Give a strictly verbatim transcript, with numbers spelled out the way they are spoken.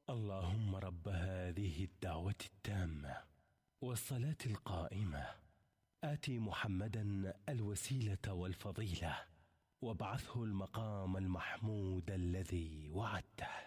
اللهم رب هذه الدعوة التامة والصلاة القائمة آت محمدا الوسيلة والفضيلة وابعثه المقام المحمود الذي وعدته.